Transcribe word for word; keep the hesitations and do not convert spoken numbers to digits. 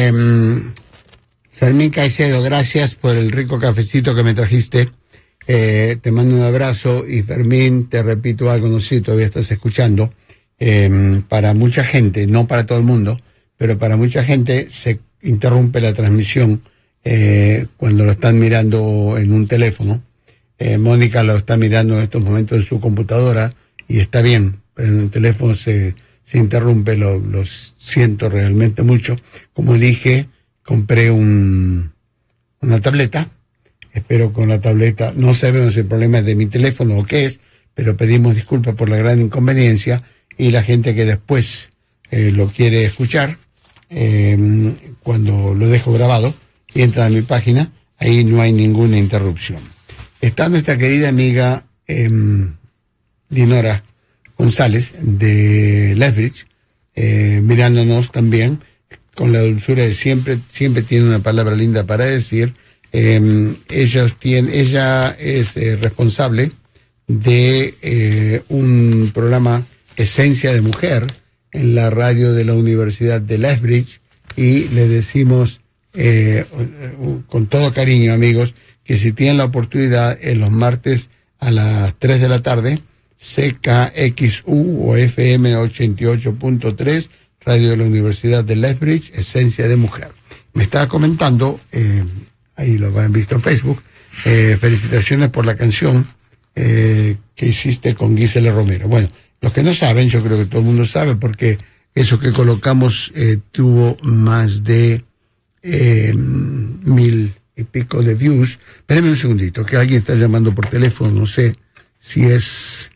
Eh, Fermín Caicedo, gracias por el rico cafecito que me trajiste. Eh, te mando un abrazo y Fermín, te repito algo, no sé si todavía estás escuchando. Eh, para mucha gente, no para todo el mundo, pero para mucha gente se interrumpe la transmisión eh, cuando lo están mirando en un teléfono. Eh, Mónica lo está mirando en estos momentos en su computadora y está bien, en el teléfono se, se interrumpe, lo, lo siento realmente mucho. Como dije, compré un, una tableta, espero con la tableta, no sabemos si el problema es de mi teléfono o qué es, pero pedimos disculpas por la gran inconveniencia y la gente que después eh, lo quiere escuchar, eh, cuando lo dejo grabado y entra a mi página, ahí no hay ninguna interrupción. Está nuestra querida amiga eh, Dinora González de Lethbridge, eh, mirándonos también con la dulzura de siempre, siempre tiene una palabra linda para decir. Eh, ellos tienen, ella es eh, responsable de eh, un programa Esencia de Mujer en la radio de la Universidad de Lethbridge y le decimos eh, con todo cariño, amigos, que si tienen la oportunidad en los martes a las tres de la tarde, C K X U o F M ochenta y ocho punto tres, radio de la Universidad de Lethbridge, Esencia de Mujer. Me estaba comentando, eh, ahí lo han visto en Facebook, eh, felicitaciones por la canción eh, que hiciste con Gisela Romero. Bueno, los que no saben, yo creo que todo el mundo sabe, porque eso que colocamos eh, tuvo más de eh, mil y pico de views. Espérenme un segundito, que alguien está llamando por teléfono, no sé si es